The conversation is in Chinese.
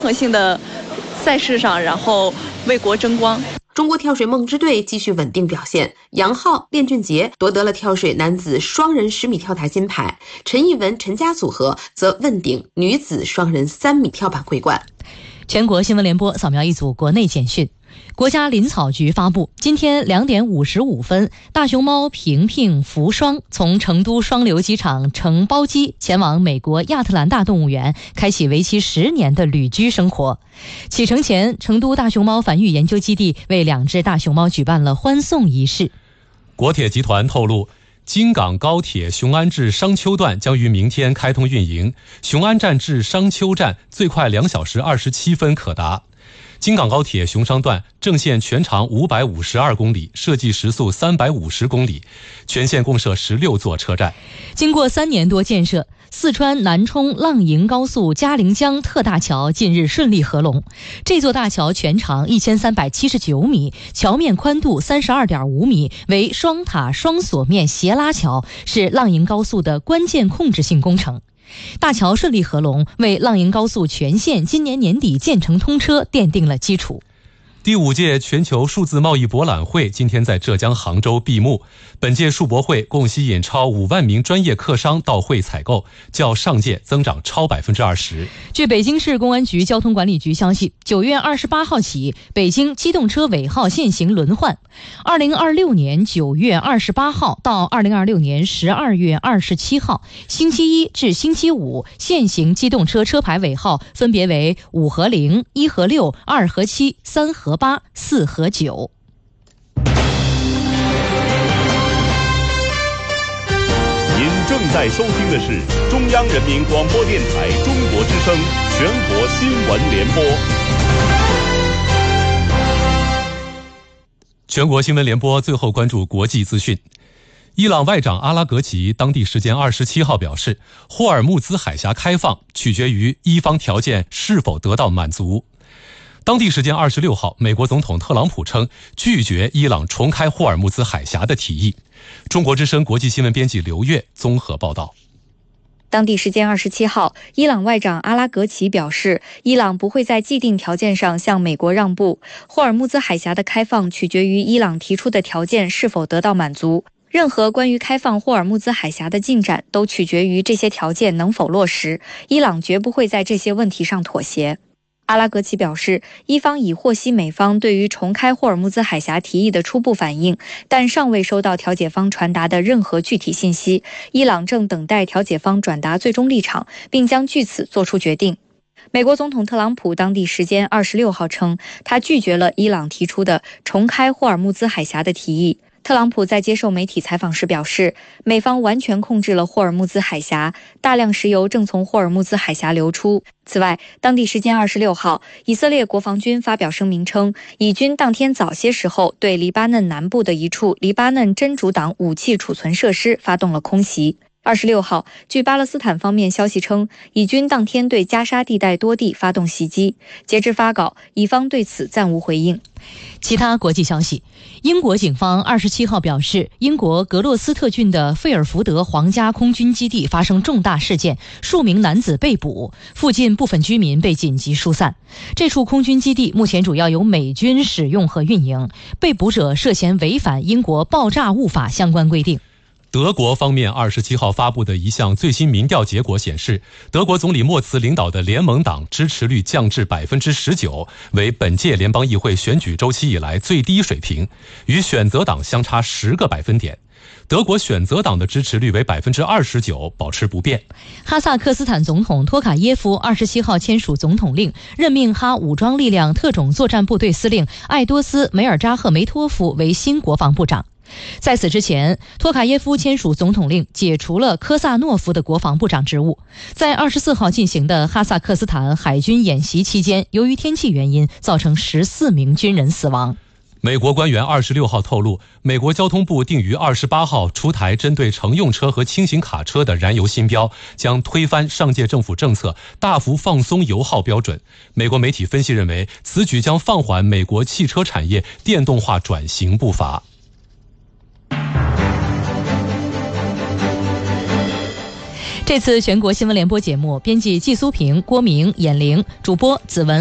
合性的赛事上，然后为国争光。 中国跳水梦之队继续稳定表现，杨昊、练俊杰夺得了跳水男子双人10米跳台金牌，陈艺文、陈佳组合则问鼎女子双人3米跳板桂冠。 全国新闻联播扫描一组国内简讯。国家林草局发布，今天2点55分，大熊猫平平福双从成都双流机场乘包机前往美国亚特兰大动物园，开启为期10年的旅居生活。启程前，成都大熊猫繁育研究基地为2只大熊猫举办了欢送仪式。 国铁集团透露，京港高铁雄安至商丘段将于明天开通运营，雄安站至商丘站最快2小时27分可达。京港高铁雄商段正线全长552公里，设计时速350公里，全线共设16座车站。 经过3年多建设，四川南充浪营高速嘉陵江特大桥近日顺利合龙。这座大桥全长1379米，桥面宽度32.5米，为双塔双锁面斜拉桥，是浪营高速的关键控制性工程。大桥顺利合龙，为浪营高速全线今年年底建成通车奠定了基础。 第5届全球数字贸易博览会今天在浙江杭州闭幕。本届数博会共吸引超5万名专业客商到会采购，较上届增长超20%。 据北京市公安局交通管理局消息，9月28号起，北京机动车尾号限行轮换。2026年9月28号到2026年12月27号，星期一至星期五，限行机动车车牌尾号分别为5和0、1和6、2和7、3和8、4和9。 您正在收听的是中央人民广播电台中国之声全国新闻联播。 全国新闻联播最后关注国际资讯。伊朗外长阿拉格齐当地时间27号表示，霍尔木兹海峡开放取决于伊方条件是否得到满足。当地时间26号，美国总统特朗普称拒绝伊朗重开霍尔木兹海峡的提议。中国之声国际新闻编辑刘越综合报道。 当地时间27号，伊朗外长阿拉格齐表示，伊朗不会在既定条件上向美国让步，霍尔木兹海峡的开放取决于伊朗提出的条件是否得到满足。任何关于开放霍尔木兹海峡的进展都取决于这些条件能否落实，伊朗绝不会在这些问题上妥协。阿拉格齐表示，伊方已获悉美方对于重开霍尔木兹海峡提议的初步反应，但尚未收到调解方传达的任何具体信息。伊朗正等待调解方转达最终立场，并将据此作出决定。美国总统特朗普当地时间26号称，他拒绝了伊朗提出的重开霍尔木兹海峡的提议。特朗普在接受媒体采访时表示，美方完全控制了霍尔木兹海峡，大量石油正从霍尔木兹海峡流出。此外，当地时间26号，以色列国防军发表声明称，以军当天早些时候对黎巴嫩南部的一处黎巴嫩真主党武器储存设施发动了空袭。26号，据巴勒斯坦方面消息称，以军当天对加沙地带多地发动袭击。截至发稿，以方对此暂无回应。 其他国际消息，英国警方27号表示，英国格洛斯特郡的费尔福德皇家空军基地发生重大事件，数名男子被捕，附近部分居民被紧急疏散。这处空军基地目前主要由美军使用和运营，被捕者涉嫌违反英国爆炸物法相关规定。 德国方面27号发布的一项最新民调结果显示，德国总理默茨领导的联盟党支持率降至19%，为本届联邦议会选举周期以来最低水平，与选择党相差10个百分点。德国选择党的支持率为29%，保持不变。 哈萨克斯坦总统托卡耶夫27号签署总统令，任命哈武装力量特种作战部队司令艾多斯·梅尔扎赫梅托夫为新国防部长。在此之前，托卡耶夫签署总统令，解除了科萨诺夫的国防部长职务。在24号进行的哈萨克斯坦海军演习期间，由于天气原因，造成14名军人死亡。 美国官员26号透露，美国交通部定于28号出台针对乘用车和轻型卡车的燃油新标，将推翻上届政府政策，大幅放松油耗标准。美国媒体分析认为，此举将放缓美国汽车产业电动化转型步伐。 这次全国新闻联播节目，编辑季苏平、郭明、闫玲，主播子文。